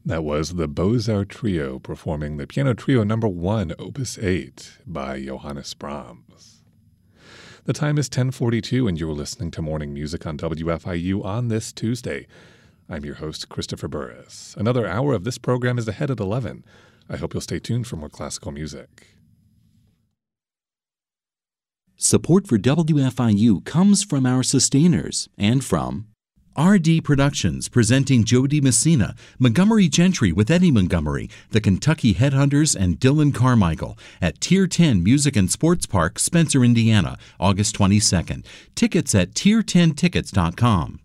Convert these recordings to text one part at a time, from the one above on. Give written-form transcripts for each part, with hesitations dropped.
That was the Beaux-Arts Trio performing the Piano Trio No. 1, Opus 8 by Johannes Brahms. The time is 10:42 and you're listening to Morning Music on WFIU on this Tuesday. I'm your host, Christopher Burris. Another hour of this program is ahead at 11. I hope you'll stay tuned for more classical music. Support for WFIU comes from our sustainers and from RD Productions, presenting Joe DiMessina, Montgomery Gentry with Eddie Montgomery, the Kentucky Headhunters, and Dylan Carmichael at Tier 10 Music and Sports Park, Spencer, Indiana, August 22nd. Tickets at tier10tickets.com.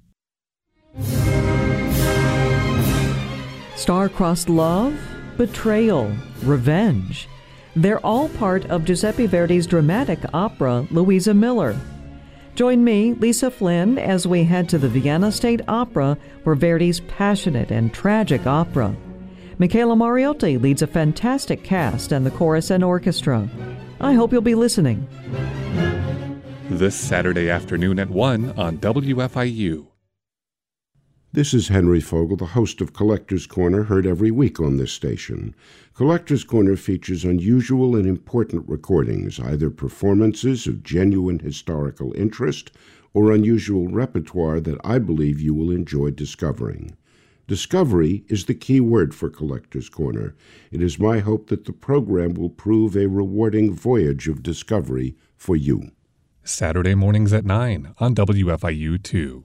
Star-crossed love, betrayal, revenge. They're all part of Giuseppe Verdi's dramatic opera, Louisa Miller. Join me, Lisa Flynn, as we head to the Vienna State Opera for Verdi's passionate and tragic opera. Michaela Mariotti leads a fantastic cast and the chorus and orchestra. I hope you'll be listening. This Saturday afternoon at 1 on WFIU. This is Henry Fogel, the host of Collector's Corner, heard every week on this station. Collector's Corner features unusual and important recordings, either performances of genuine historical interest or unusual repertoire that I believe you will enjoy discovering. Discovery is the key word for Collector's Corner. It is my hope that the program will prove a rewarding voyage of discovery for you. Saturday mornings at 9 on WFIU 2.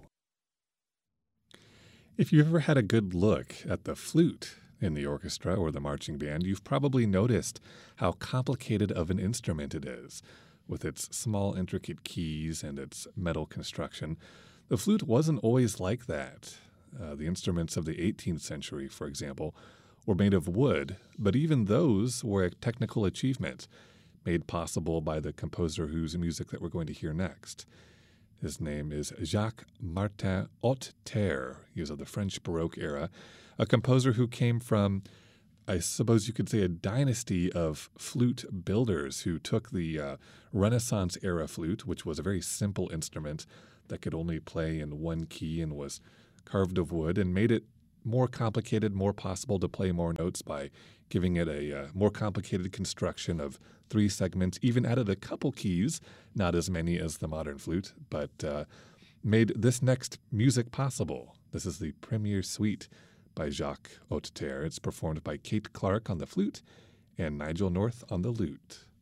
If you've ever had a good look at the flute in the orchestra or the marching band, you've probably noticed how complicated of an instrument it is. With its small, intricate keys and its metal construction, the flute wasn't always like that. The instruments of the 18th century, for example, were made of wood, but even those were a technical achievement, made possible by the composer whose music that we're going to hear next. His name is Jacques-Martin Haute-Terre. He was of the French Baroque era, a composer who came from, I suppose you could say, a dynasty of flute builders who took the Renaissance-era flute, which was a very simple instrument that could only play in one key and was carved of wood, and made it more complicated, more possible to play more notes by giving it a more complicated construction of 3 segments, even added a couple keys, not as many as the modern flute, but made this next music possible. This is the Premiere Suite by Jacques Haute-Terre. It's performed by Kate Clark on the flute and Nigel North on the lute.